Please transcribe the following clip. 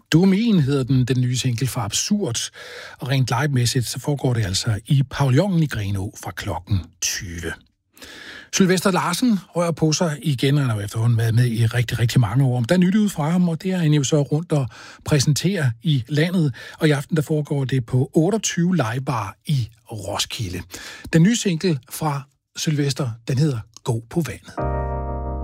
Domin hedder den nye single fra Absurd, og rent live-mæssigt så foregår det altså i pavillonen i Grenaa fra klokken 20. Sylvester Larsen rører på sig igen, han har efterhånden været med i rigtig, rigtig mange år. Der er nyt ud fra ham, og det er han jo så rundt og præsentere i landet. Og i aften der foregår det på 28 legebar i Roskilde. Den nye single fra Sylvester, den hedder Gå på vandet.